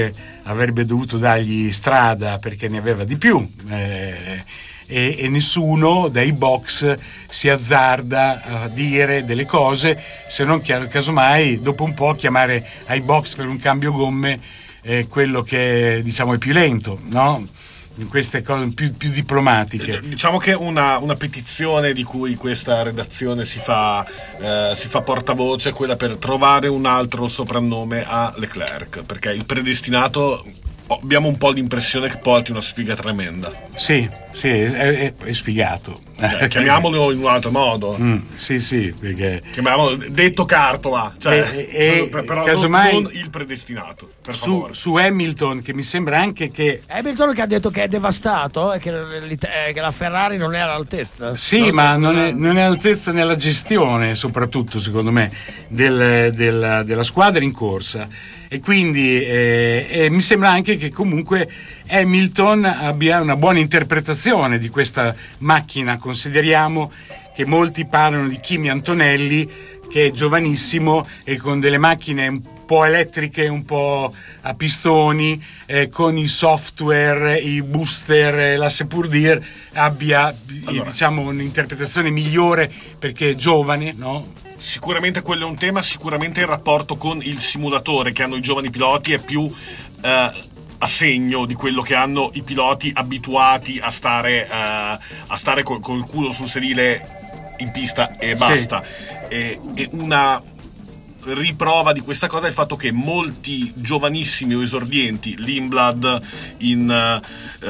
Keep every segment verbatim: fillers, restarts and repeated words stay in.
avrebbe dovuto dargli strada perché ne aveva di più, eh, e, e nessuno dai box si azzarda a dire delle cose, se non che casomai dopo un po' chiamare ai box per un cambio gomme eh, quello che diciamo è più lento, no? In queste cose più, più diplomatiche. Diciamo che una, una petizione di cui questa redazione si fa, eh, si fa portavoce è quella per trovare un altro soprannome a Leclerc, perché il predestinato abbiamo un po' l'impressione che porti una sfiga tremenda. Sì, sì, è, è, è sfigato. Eh, chiamiamolo in un altro modo. Mm, sì, sì, perché chiamiamolo detto Cartola, cioè, e, e, però casomai non, non il predestinato, per su, favore. Su Hamilton, che mi sembra anche che Hamilton che ha detto che è devastato e che, che la Ferrari non è all'altezza. Sì, non ma non è, non è all'altezza nella gestione, soprattutto secondo me, del, del, della squadra in corsa. E quindi eh, eh, mi sembra anche che comunque Hamilton abbia una buona interpretazione di questa macchina. Consideriamo che molti parlano di Kimi Antonelli, che è giovanissimo e con delle macchine un po' elettriche, un po' a pistoni, eh, con i software, i booster, la seppur dire, abbia allora, diciamo un'interpretazione migliore perché è giovane, no? Sicuramente quello è un tema, sicuramente il rapporto con il simulatore che hanno i giovani piloti è più eh, a segno di quello che hanno i piloti abituati a stare, eh, a stare col, col culo sul sedile in pista e basta. Sì. E, e una riprova di questa cosa è il fatto che molti giovanissimi o esordienti, Lindblad in, uh,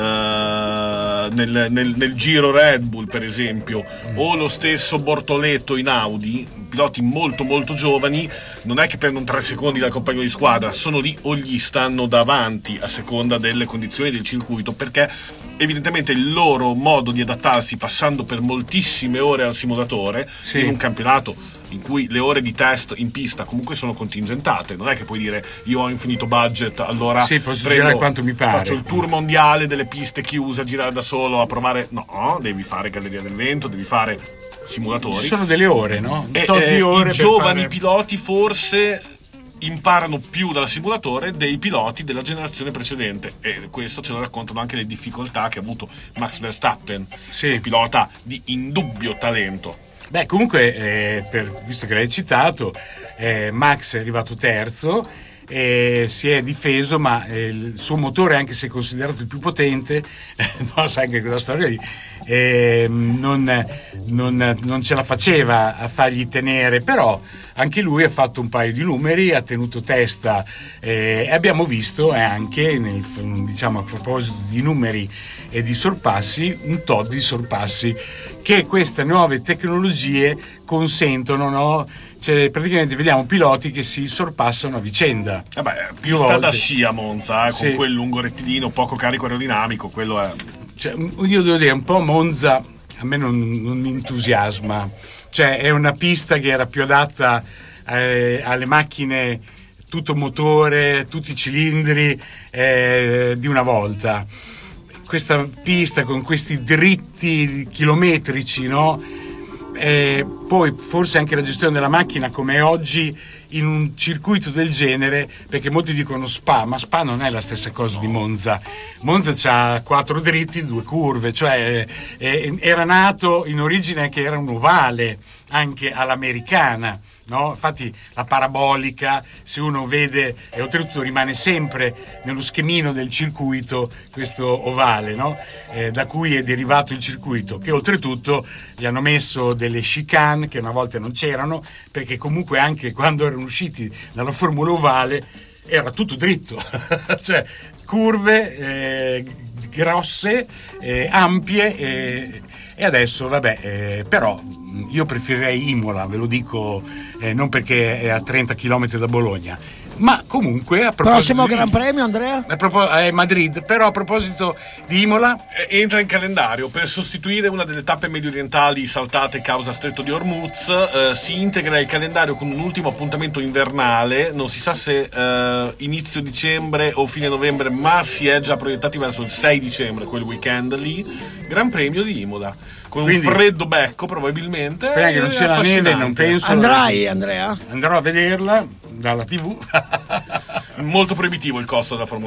nel, nel, nel giro Red Bull per esempio, o lo stesso Bortoletto in Audi, piloti molto molto giovani, non è che prendono tre secondi dal compagno di squadra, sono lì o gli stanno davanti a seconda delle condizioni del circuito, perché evidentemente il loro modo di adattarsi passando per moltissime ore al simulatore, sì, in un campionato in cui le ore di test in pista comunque sono contingentate, non è che puoi dire io ho infinito budget, allora sì, posso prendo, girare quanto mi pare, faccio il tour mondiale delle piste chiuse a girare da solo a provare. No, devi fare galleria del vento, devi fare simulatori, ci sono delle ore, no? E, eh, ore i giovani fare... piloti forse imparano più dal simulatore dei piloti della generazione precedente, e questo ce lo raccontano anche le difficoltà che ha avuto Max Verstappen, sì, un pilota di indubbio talento. Beh, comunque, eh, per, visto che l'hai citato, eh, Max è arrivato terzo e si è difeso, ma eh, il suo motore, anche se considerato il più potente, no, sai anche quella storia lì, eh, non, non, non ce la faceva a fargli tenere, però anche lui ha fatto un paio di numeri, ha tenuto testa, eh, e abbiamo visto eh, anche, nel, diciamo, a proposito di numeri e di sorpassi, un tot di sorpassi che queste nuove tecnologie consentono, no? Cioè, praticamente vediamo piloti che si sorpassano a vicenda. Vabbè, pista da sci a Monza, eh, con sì, quel lungo rettilineo, poco carico aerodinamico, quello è... Cioè, io devo dire, un po' Monza a me non, non mi entusiasma. Cioè, è una pista che era più adatta eh, alle macchine tutto motore, tutti i cilindri eh, di una volta. Questa pista con questi dritti chilometrici, no? E poi forse anche la gestione della macchina come è oggi in un circuito del genere, perché molti dicono Spa, ma Spa non è la stessa cosa di Monza. Monza c'ha quattro dritti, due curve, cioè eh, era nato in origine che era un ovale anche all'americana, no? Infatti la parabolica, se uno vede, e oltretutto rimane sempre nello schemino del circuito questo ovale, no? Eh, da cui è derivato il circuito, che oltretutto gli hanno messo delle chicane che una volta non c'erano, perché comunque anche quando erano usciti dalla formula ovale era tutto dritto cioè curve eh, grosse, eh, ampie, eh, e adesso vabbè, eh, però io preferirei Imola, ve lo dico, eh, non perché è a trenta chilometri da Bologna, ma comunque a proposito prossimo di, Gran Premio, Andrea? A propos- è Madrid, però a proposito di Imola entra in calendario per sostituire una delle tappe mediorientali saltate causa Stretto di Hormuz. Eh, si integra il calendario con un ultimo appuntamento invernale, non si sa se eh, inizio dicembre o fine novembre, ma si è già proiettati verso il sei dicembre, quel weekend lì, Gran Premio di Imola, con quindi un freddo becco probabilmente. Spera che non sia la neve, non penso. Andrai, Andrea? Andrò a vederla dalla tivù. Molto proibitivo il costo della Formula